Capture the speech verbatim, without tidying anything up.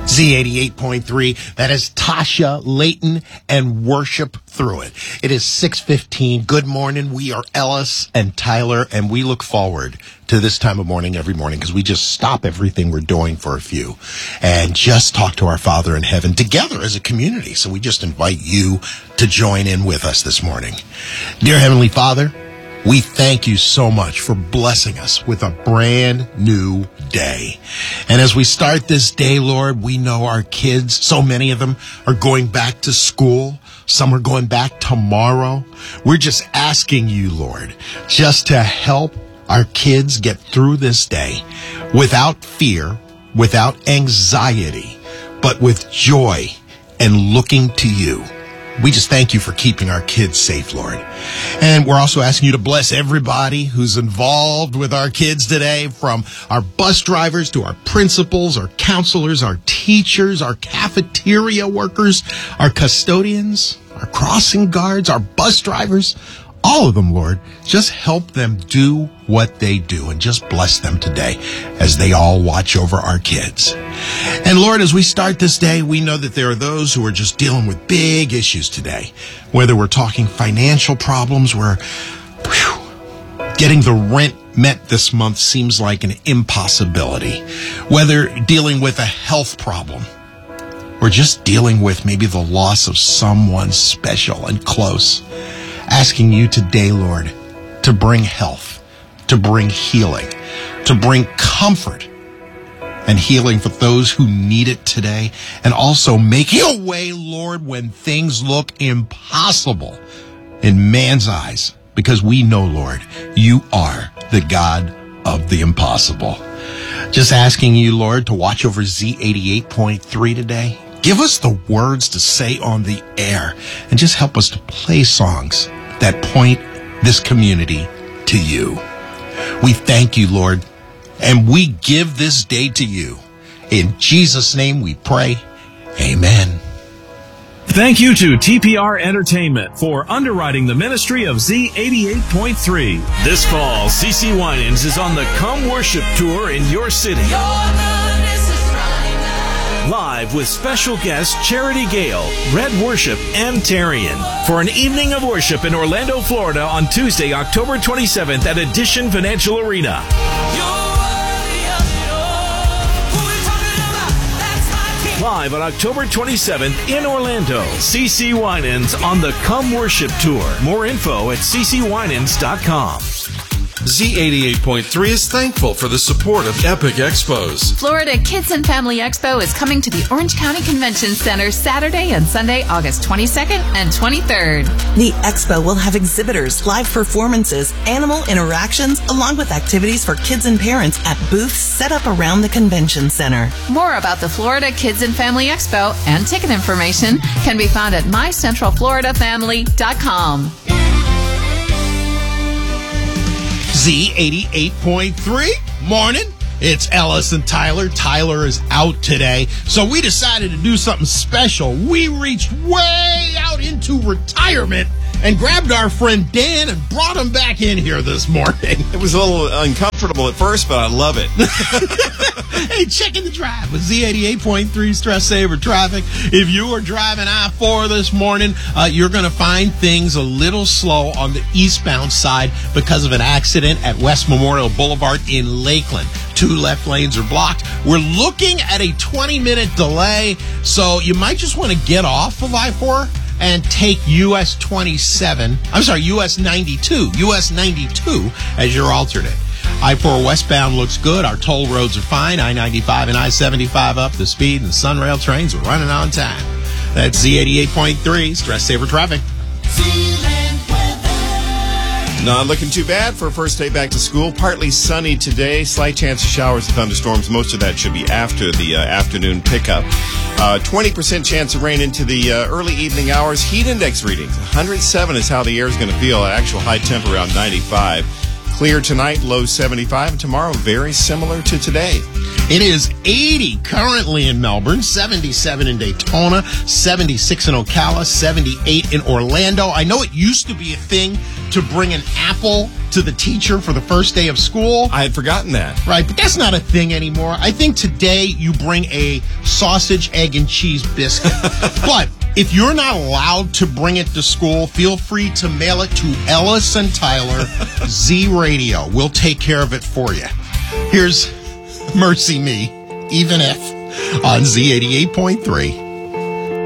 Z eighty-eight point three, that is Tasha Layton and Worship Through It. It is six fifteen. Good morning. We are Ellis and Tyler, and we look forward to this time of morning every morning because we just stop everything we're doing for a few and just talk to our Father in heaven together as a community. So we just invite you to join in with us this morning. Dear Heavenly Father, we thank you so much for blessing us with a brand new day. And as we start this day, Lord, we know our kids, so many of them are going back to school. Some are going back tomorrow. We're just asking you, Lord, just to help our kids get through this day without fear, without anxiety, but with joy and looking to you. We just thank you for keeping our kids safe, Lord. And we're also asking you to bless everybody who's involved with our kids today, from our bus drivers to our principals, our counselors, our teachers, our cafeteria workers, our custodians, our crossing guards, our bus drivers, all of them, Lord. Just help them do what they do and just bless them today as they all watch over our kids. And Lord, as we start this day, we know that there are those who are just dealing with big issues today. Whether we're talking financial problems, where whew, getting the rent met this month seems like an impossibility. Whether dealing with a health problem, or just dealing with maybe the loss of someone special and close. Asking you today, Lord, to bring health, to bring healing, to bring comfort and healing for those who need it today, and also making a way, Lord, when things look impossible in man's eyes, because we know, Lord, you are the God of the impossible. Just asking you, Lord, to watch over Z eighty-eight point three today. Give us the words to say on the air, and just help us to play songs that point this community to you. We thank you, Lord, and we give this day to you. In Jesus' name we pray. Amen. Thank you to T P R Entertainment for underwriting the ministry of Z eighty-eight point three. This fall, C C Winans is on the Come Worship Tour in your city. Live with special guests Charity Gale, Red Worship, and Tarian for an evening of worship in Orlando, Florida on Tuesday, October twenty-seventh at Edition Financial Arena. Live on October twenty-seventh in Orlando, C C Winans on the Come Worship Tour. More info at c c winans dot com. Z eighty-eight point three is thankful for the support of Epic Expos. Florida Kids and Family Expo is coming to the Orange County Convention Center Saturday and Sunday, August twenty-second and twenty-third. The expo will have exhibitors, live performances, animal interactions, along with activities for kids and parents at booths set up around the convention center. More about the Florida Kids and Family Expo and ticket information can be found at my central florida family dot com. Z eighty-eight point three, morning. It's Ellis and Tyler. Tyler is out today, so we decided to do something special. We reached way out into retirement and grabbed our friend Dan and brought him back in here this morning. It was a little uncomfortable at first, but I love it. Hey, checking the drive with Z eighty-eight point three Stress Saver Traffic. If you are driving I four this morning, uh, you're going to find things a little slow on the eastbound side because of an accident at West Memorial Boulevard in Lakeland. Two left lanes are blocked. We're looking at a twenty-minute delay, so you might just want to get off of I four and take U S twenty-seven, I'm sorry, U S ninety-two, U S ninety-two as your alternate. I four westbound looks good. Our toll roads are fine. I ninety-five and I seventy-five up the speed, and the Sunrail trains are running on time. That's Z eighty-eight point three, Stress Saver Traffic. Not looking too bad for a first day back to school. Partly sunny today. Slight chance of showers and thunderstorms. Most of that should be after the uh, afternoon pickup. Uh, twenty percent chance of rain into the uh, early evening hours. Heat index readings. one hundred seven is how the air is going to feel. Actual high temp around ninety-five. Clear tonight, low seventy-five. And tomorrow, very similar to today. It is eighty currently in Melbourne, seventy-seven in Daytona, seventy-six in Ocala, seventy-eight in Orlando. I know it used to be a thing to bring an apple to the teacher for the first day of school. I had forgotten that. Right, but that's not a thing anymore. I think today you bring a sausage, egg, and cheese biscuit. But if you're not allowed to bring it to school, feel free to mail it to Ellis and Tyler, Z Radio. We'll take care of it for you. Here's Mercy Me, Even If, on Z eighty-eight point three.